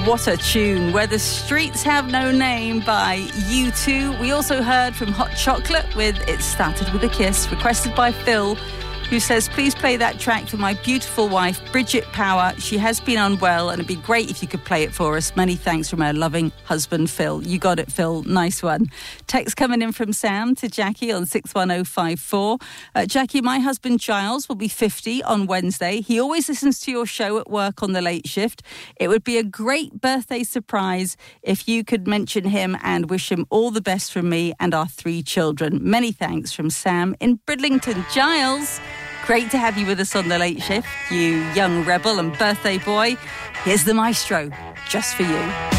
What a tune. Where the Streets Have No Name by U2. We also heard from Hot Chocolate with It Started With a Kiss, requested by Phil, who says, please play that track for my beautiful wife, Bridget Power. She has been unwell, and it'd be great if you could play it for us. Many thanks from her loving husband, Phil. You got it, Phil. Nice one. Text coming in from Sam to Jackie on 61054. Jackie, my husband Giles will be 50 on Wednesday. He always listens to your show at work on the late shift. It would be a great birthday surprise if you could mention him and wish him all the best from me and our 3 children. Many thanks from Sam in Bridlington. Giles, great to have you with us on the late shift, you young rebel and birthday boy. Here's the maestro, just for you.